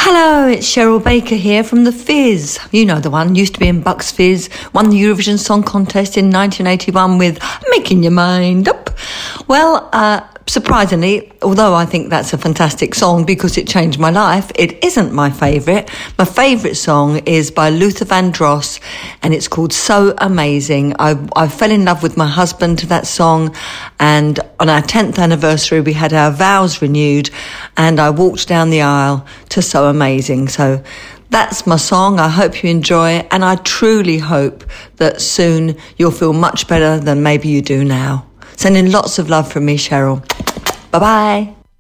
Hello, it's Cheryl Baker here from The Fizz. You know the one, used to be in Bucks Fizz, won the Eurovision Song Contest in 1981 with Making Your Mind Up. Well, surprisingly, although I think that's a fantastic song because it changed my life, it isn't my favourite. My favourite song is by Luther Vandross and it's called So Amazing. I fell in love with my husband to that song, and on our 10th anniversary we had our vows renewed and I walked down the aisle to So Amazing. So that's my song. I hope you enjoy it, and I truly hope that soon you'll feel much better than maybe you do now. Sending lots of love from me, Cheryl. Bye-bye.